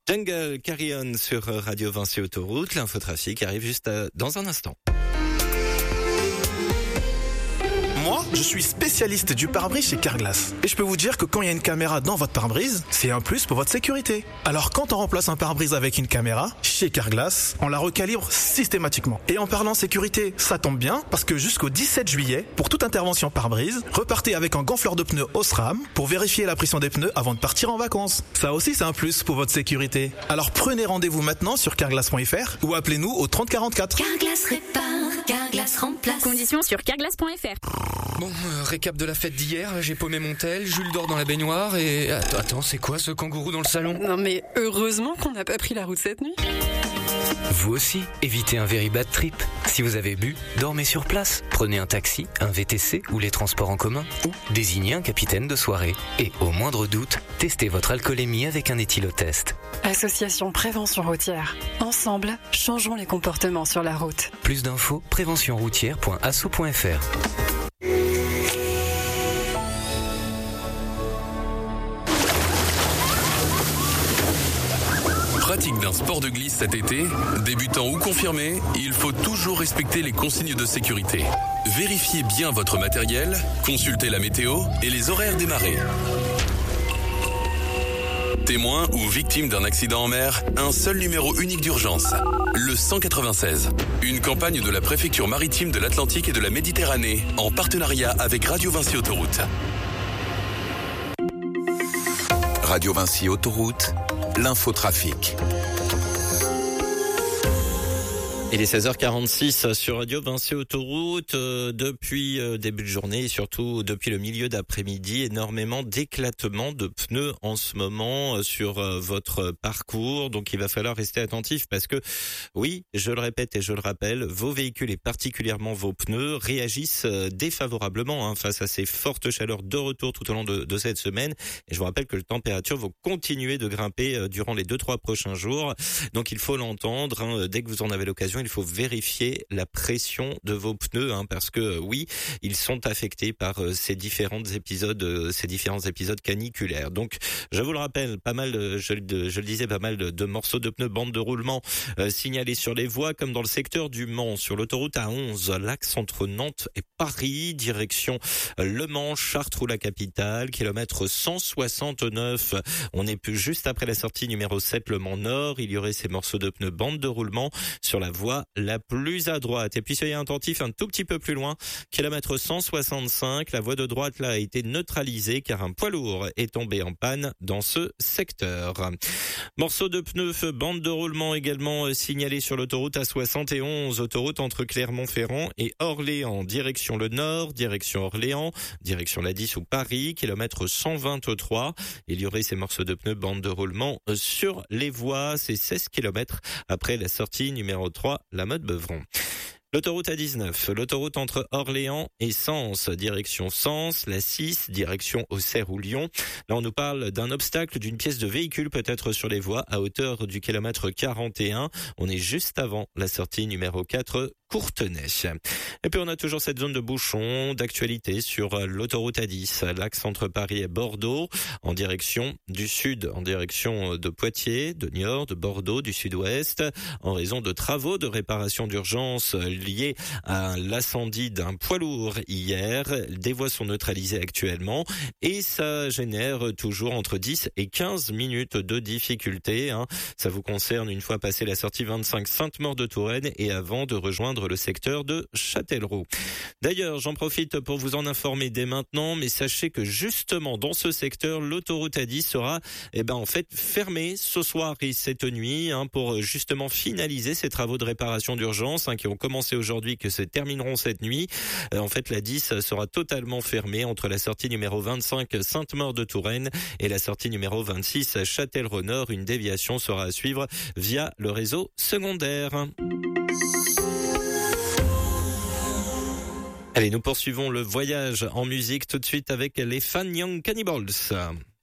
Jungle Carry On sur Radio Vinci Autoroute. L'infotrafic arrive juste dans un instant. Moi, je suis spécialiste du pare-brise chez Carglass. Et je peux vous dire que quand il y a une caméra dans votre pare-brise, c'est un plus pour votre sécurité. Alors quand on remplace un pare-brise avec une caméra, chez Carglass, on la recalibre systématiquement. Et en parlant sécurité, ça tombe bien, parce que jusqu'au 17 juillet, pour toute intervention pare-brise, repartez avec un gonfleur de pneus Osram pour vérifier la pression des pneus avant de partir en vacances. Ça aussi, c'est un plus pour votre sécurité. Alors prenez rendez-vous maintenant sur carglass.fr ou appelez-nous au 30 44. Carglass répare, Carglass remplace. Conditions sur carglass.fr. Bon, récap de la fête d'hier, j'ai paumé mon tel, Jules dort dans la baignoire et... Attends, c'est quoi ce kangourou dans le salon? Non mais heureusement qu'on n'a pas pris la route cette nuit. Vous aussi, évitez un very bad trip. Si vous avez bu, dormez sur place. Prenez un taxi, un VTC ou les transports en commun. Ou désignez un capitaine de soirée. Et au moindre doute, testez votre alcoolémie avec un éthylotest. Association Prévention Routière. Ensemble, changeons les comportements sur la route. Plus d'infos, préventionroutière.asso.fr. Pratique d'un sport de glisse cet été, débutant ou confirmé, il faut toujours respecter les consignes de sécurité. Vérifiez bien votre matériel, consultez la météo et les horaires des marées. Témoin ou victime d'un accident en mer, un seul numéro unique d'urgence, le 196. Une campagne de la préfecture maritime de l'Atlantique et de la Méditerranée, en partenariat avec Radio Vinci Autoroute. Radio Vinci Autoroute, l'infotrafic. Il est 16h46 sur Radio Vinci Autoroute. Depuis début de journée et surtout depuis le milieu d'après-midi, énormément d'éclatements de pneus en ce moment sur votre parcours. Donc il va falloir rester attentif parce que, oui, je le répète et je le rappelle, vos véhicules et particulièrement vos pneus réagissent défavorablement face à ces fortes chaleurs de retour tout au long de cette semaine. Et je vous rappelle que les températures vont continuer de grimper durant les 2-3 prochains jours. Donc il faut l'entendre, dès que vous en avez l'occasion, il faut vérifier la pression de vos pneus, parce que oui, ils sont affectés par ces différents épisodes caniculaires. Donc, je vous le rappelle, pas mal, je le disais, pas mal de morceaux de pneus, bandes de roulement signalés sur les voies, comme dans le secteur du Mans, sur l'autoroute A11, l'axe entre Nantes et Paris, direction Le Mans, Chartres ou la capitale, kilomètre 169. On est plus juste après la sortie numéro 7, Le Mans Nord. Il y aurait ces morceaux de pneus, bandes de roulement sur la voie la plus à droite. Et puis soyez attentifs un tout petit peu plus loin, kilomètre 165, la voie de droite là a été neutralisée car un poids lourd est tombé en panne dans ce secteur. Morceaux de pneus, bande de roulement également signalés sur l'autoroute A71, autoroute entre Clermont-Ferrand et Orléans, direction le nord, direction Orléans, direction la 10 ou Paris, kilomètre 123. Il y aurait ces morceaux de pneus, bande de roulement sur les voies, c'est 16 kilomètres après la sortie numéro 3, la mode Beuvron. L'autoroute A19, l'autoroute entre Orléans et Sens, direction Sens, la 6, direction Auxerre ou Lyon. Là, on nous parle d'un obstacle d'une pièce de véhicule peut-être sur les voies à hauteur du kilomètre 41. On est juste avant la sortie numéro 4, Courtenay. Et puis on a toujours cette zone de bouchon d'actualité sur l'autoroute A10, l'axe entre Paris et Bordeaux, en direction du sud, en direction de Poitiers, de Niort, de Bordeaux, du sud-ouest, en raison de travaux de réparation d'urgence liés à l'incendie d'un poids lourd hier. Des voies sont neutralisées actuellement et ça génère toujours entre 10 et 15 minutes de difficulté. Ça vous concerne une fois passé la sortie 25 Sainte-Maure-de-Touraine et avant de rejoindre le secteur de Châtellerault. D'ailleurs, j'en profite pour vous en informer dès maintenant, mais sachez que justement dans ce secteur, l'autoroute A10 sera en fait fermée ce soir et cette nuit pour justement finaliser ces travaux de réparation d'urgence qui ont commencé aujourd'hui, que se termineront cette nuit. En fait, la 10 sera totalement fermée entre la sortie numéro 25 Sainte-Maure-de-Touraine et la sortie numéro 26 Châtellerault-Nord. Une déviation sera à suivre via le réseau secondaire. Allez, nous poursuivons le voyage en musique tout de suite avec les Fan Young Cannibals.